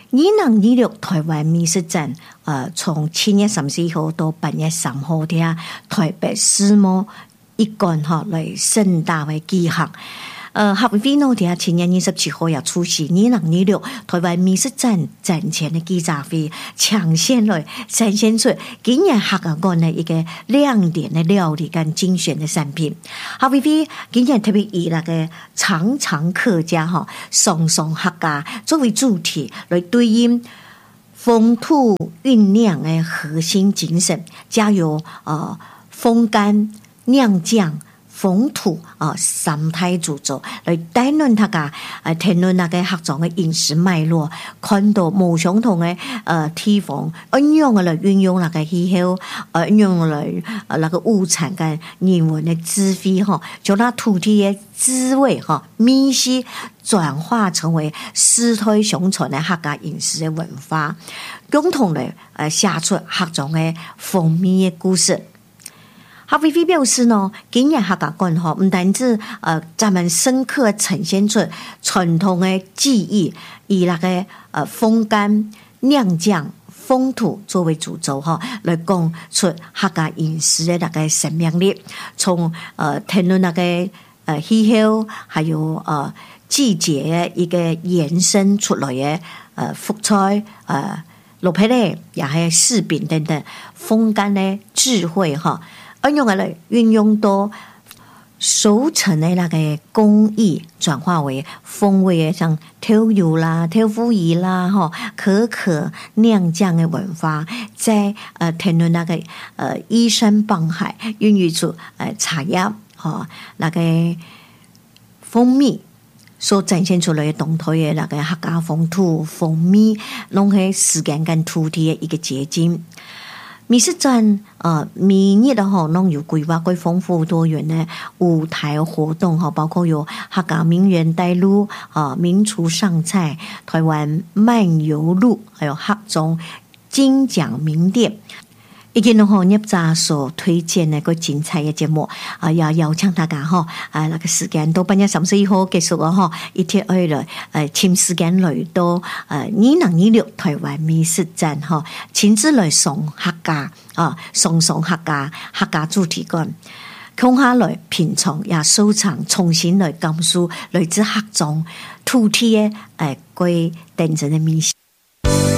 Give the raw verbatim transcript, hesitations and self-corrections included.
二零二六台湾美食展，呃，從七月三十一號到八月三號嘅台北世貿一館哈來盛大嘅舉行。呃，合肥呢，喺七月二十七號也出席二零二六台灣美食展展前嘅記者會，搶先來展現出今年客家館嘅一個亮點嘅料理跟精選嘅產品。合肥今年特別以那個長長客家哈雙雙客家作為主題，來對應風土醞釀嘅核心精神，加有呃風乾釀醬風土啊三態主軸來談論他個誒談論那個客莊嘅飲食脈絡，看到無相同嘅誒地方，運用嘅來運用那個氣候，誒運用來誒那個物產跟人文嘅智慧嗬，將那土地嘅滋味嗬美食轉化成為世代相傳嘅客家飲食嘅文化，共同嚟誒寫出客莊嘅豐美嘅故事。合肥表示呢，今年客家館吼唔單止呃，咱們深刻呈現出傳統嘅技藝，以那個呃風乾釀醬風土作為主軸吼，來講出客家飲食嘅那個生命力。從呃談論那個呃氣候，還有呃季節嘅一個延伸出來嘅呃福菜呃落皮咧，也係柿餅等等，風乾嘅智慧哈。運用嚟運用到熟成的那個工藝，轉化為風味嘅，像豆油啦、豆腐魚啦、吼可可釀醬嘅文化，在呃談論那個呃依山傍海，孕育出呃茶葉，吼那個蜂蜜所展現出來嘅動態嘅那個客家風土風味，攏係時間跟土地嘅一個結晶。美食展，呃，每日的吼，攏有規劃幾豐富多元的舞台活動，哈，包括有客家名園帶路，啊，名廚上菜，台灣漫遊路，還有客莊金獎名店。已經吼入閘所推薦的個精彩嘅節目，啊，要邀請大家吼，啊，那個時間到八月三十一號結束啊，吼，一天二來，誒，請時間來到，誒，二零二六台灣美食展，吼，親自來送客家，啊，送送客家客家主題館，空下來品嘗也收藏，重新來感受來自客莊土地嘅誒，貴真正嘅美食。